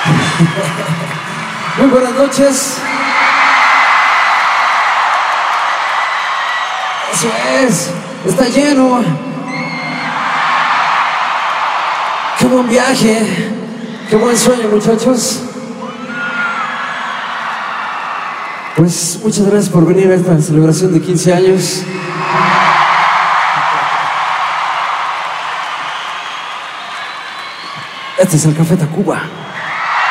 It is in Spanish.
Muy buenas noches. Eso es, está lleno. Qué buen viaje, qué buen sueño, muchachos. Pues muchas gracias por venir a esta celebración de 15 años. Este es el Café Tacuba.